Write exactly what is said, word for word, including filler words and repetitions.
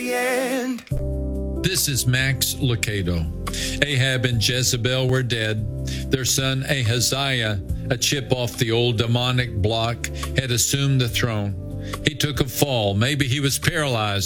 end. This is Max Lucado. Ahab and Jezebel were dead. Their son Ahaziah, a chip off the old demonic block, had assumed the throne. He took a fall. Maybe he was paralyzed